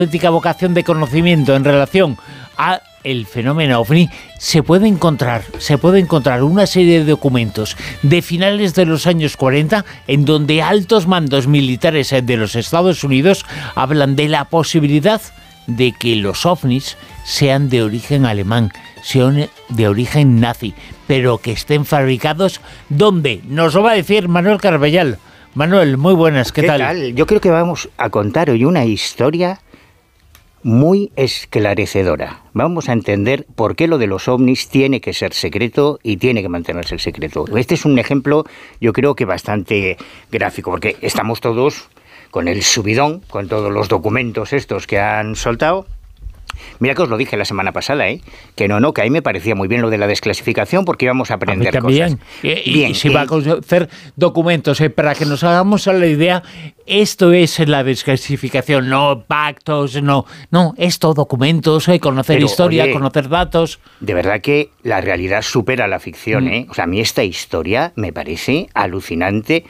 auténtica vocación de conocimiento en relación a el fenómeno OVNI, se puede encontrar una serie de documentos de finales de los años 40 en donde altos mandos militares de los Estados Unidos hablan de la posibilidad de que los ovnis sean de origen alemán, sean de origen nazi, pero que estén fabricados ¿dónde? Nos lo va a decir Manuel Carballal. Manuel, muy buenas, ¿qué tal? Yo creo que vamos a contar hoy una historia muy esclarecedora. Vamos a entender por qué lo de los ovnis tiene que ser secreto y tiene que mantenerse el secreto. Este es un ejemplo, yo creo que bastante gráfico, porque estamos todos con el subidón, con todos los documentos estos que han soltado. Mira que os lo dije la semana pasada, que a mí me parecía muy bien lo de la desclasificación porque íbamos a aprender cosas. Y se va a conocer documentos, para que nos hagamos a la idea, esto es la desclasificación, no pactos, no, esto documentos, conocer historia, conocer datos. De verdad que la realidad supera la ficción, O sea, a mí esta historia me parece alucinante,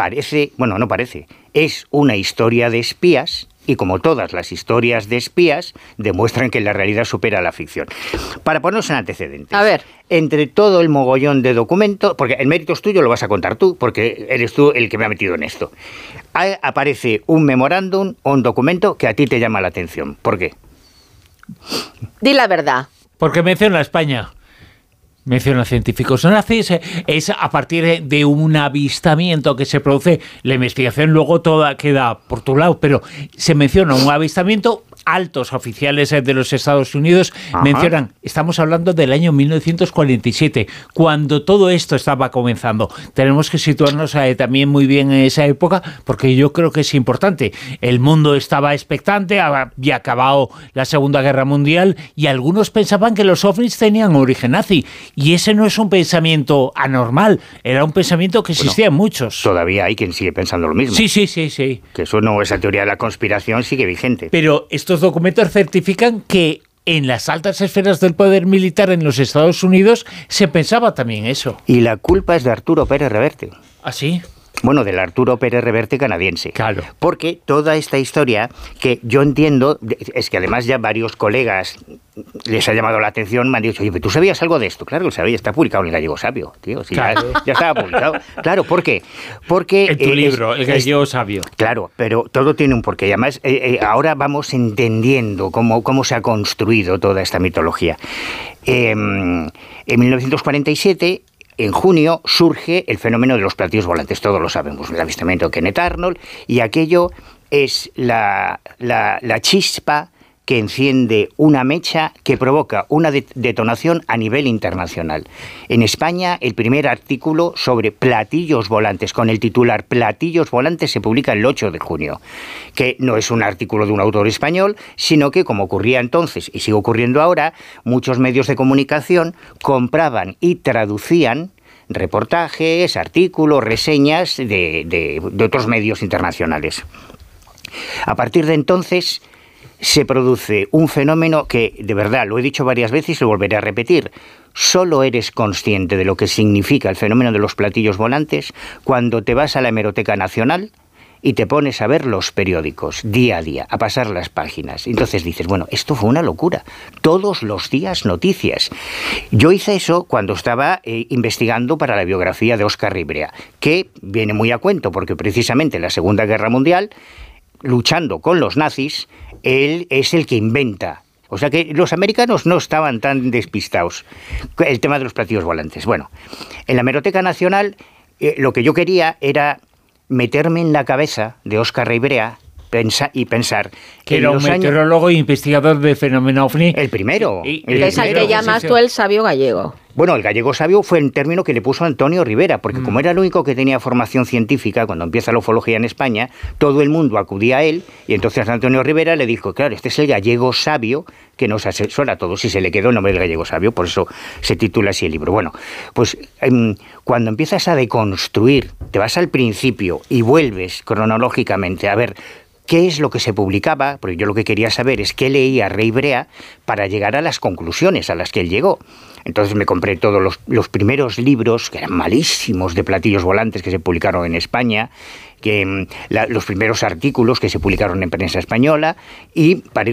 es una historia de espías. Y como todas las historias de espías, demuestran que la realidad supera la ficción. Para ponernos en antecedentes. A ver. Entre todo el mogollón de documentos, porque el mérito es tuyo, lo vas a contar tú, porque eres tú el que me ha metido en esto. Aparece un memorándum o un documento que a ti te llama la atención. ¿Por qué? Di la verdad. Porque menciona a España. Menciona científicos nazis, es a partir de un avistamiento que se produce, la investigación luego toda queda por tu lado, pero se menciona un avistamiento, altos oficiales de los Estados Unidos mencionan, estamos hablando del año 1947, cuando todo esto estaba comenzando. Tenemos que situarnos también muy bien en esa época, porque yo creo que es importante. El mundo estaba expectante, había acabado la Segunda Guerra Mundial, y algunos pensaban que los ovnis tenían origen nazi. Y ese no es un pensamiento anormal, era un pensamiento que existía en muchos. Todavía hay quien sigue pensando lo mismo. Sí. Que eso no, esa teoría de la conspiración sigue vigente. Pero estos documentos certifican que en las altas esferas del poder militar en los Estados Unidos se pensaba también eso. Y la culpa es de Arturo Pérez Reverte. ¿Ah, sí? Bueno, del Arturo Pérez Reverte canadiense. Claro. Porque toda esta historia, que yo entiendo, es que además ya varios colegas les ha llamado la atención, me han dicho, oye, ¿tú sabías algo de esto? Claro, lo sabía, está publicado en El Gallego Sabio, tío. Sí, ya estaba publicado. Claro, ¿por qué? Porque en tu libro, El Gallego Sabio. Claro, pero todo tiene un porqué. Y además, ahora vamos entendiendo cómo se ha construido toda esta mitología. En 1947... En junio surge el fenómeno de los platillos volantes, todos lo sabemos, el avistamiento de Kenneth Arnold, y aquello es la chispa que enciende una mecha que provoca una detonación a nivel internacional. En España, el primer artículo sobre platillos volantes, con el titular Platillos volantes, se publica el 8 de junio, que no es un artículo de un autor español, sino que, como ocurría entonces y sigue ocurriendo ahora, muchos medios de comunicación compraban y traducían reportajes, artículos, reseñas de otros medios internacionales. A partir de entonces se produce un fenómeno que, de verdad, lo he dicho varias veces y lo volveré a repetir. Solo eres consciente de lo que significa el fenómeno de los platillos volantes cuando te vas a la Hemeroteca Nacional y te pones a ver los periódicos día a día, a pasar las páginas. Entonces dices, bueno, esto fue una locura. Todos los días noticias. Yo hice eso cuando estaba investigando para la biografía de Óscar Ribrea, que viene muy a cuento, porque precisamente en la Segunda Guerra Mundial, luchando con los nazis, él es el que inventa. O sea que los americanos no estaban tan despistados. El tema de los platillos volantes. Bueno, en la Hemeroteca Nacional lo que yo quería era meterme en la cabeza de Óscar Ribrea y pensar que era un meteorólogo e investigador del fenómeno OVNI. El primero. Es al que llamas tú el sabio gallego. Bueno, el gallego sabio fue el término que le puso Antonio Rivera, porque como era el único que tenía formación científica, cuando empieza la ufología en España, todo el mundo acudía a él, y entonces Antonio Rivera le dijo, claro, este es el gallego sabio que nos asesora a todos, y se le quedó el nombre del gallego sabio, por eso se titula así el libro. Bueno, pues cuando empiezas a deconstruir, te vas al principio y vuelves cronológicamente a ver qué es lo que se publicaba, porque yo lo que quería saber es qué leía Ribera para llegar a las conclusiones a las que él llegó. Entonces me compré todos los primeros libros, que eran malísimos, de platillos volantes que se publicaron en España, los primeros artículos que se publicaron en prensa española, y para